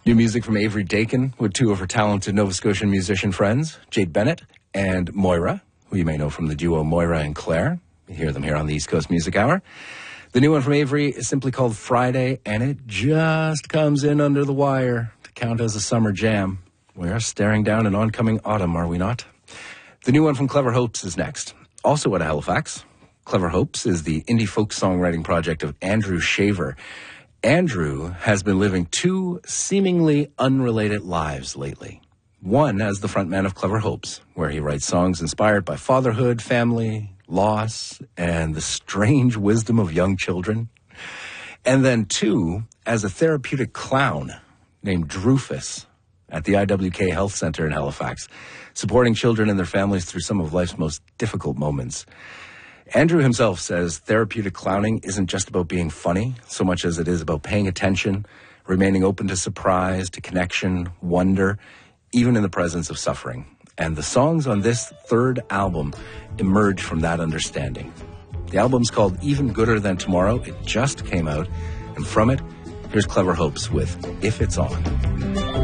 New music from Avery Dakin with two of her talented Nova Scotian musician friends, Jade Bennett and Moira, who you may know from the duo Moira and Claire. You hear them here on the East Coast Music Hour. The new one from Avery is simply called Friday, and it just comes in under the wire to count as a summer jam. We are staring down an oncoming autumn, are we not? The new one from Clever Hopes is next. Also out of Halifax, Clever Hopes is the indie folk songwriting project of Andrew Shaver. Andrew has been living two seemingly unrelated lives lately. One as the frontman of Clever Hopes, where he writes songs inspired by fatherhood, family, loss, and the strange wisdom of young children. And then two, as a therapeutic clown named Drufus at the IWK Health Center in Halifax, supporting children and their families through some of life's most difficult moments. Andrew himself says therapeutic clowning isn't just about being funny, so much as it is about paying attention, remaining open to surprise, to connection, wonder, even in the presence of suffering. And the songs on this third album emerge from that understanding. The album's called Even Gooder Than Tomorrow. It just came out. And from it, here's Clever Hopes with If It's On.